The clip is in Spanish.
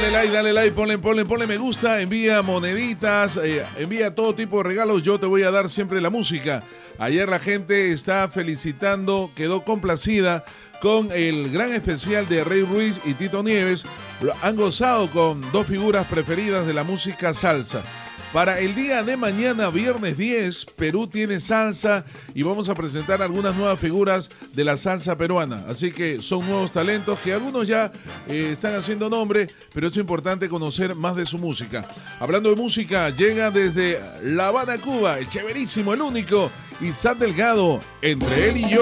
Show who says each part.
Speaker 1: dale like, ponle me gusta, envía moneditas, envía todo tipo de regalos. Yo te voy a dar siempre la música. Ayer la gente está felicitando, quedó complacida con el gran especial de Rey Ruiz y Tito Nieves. Han gozado con dos figuras preferidas de la música salsa. Para el día de mañana, viernes 10, Perú tiene salsa y vamos a presentar algunas nuevas figuras de la salsa peruana. Así que son nuevos talentos que algunos ya están haciendo nombre, pero es importante conocer más de su música. Hablando de música, llega desde La Habana, Cuba, el chéverísimo, el único, Isaac Delgado, Entre él y yo.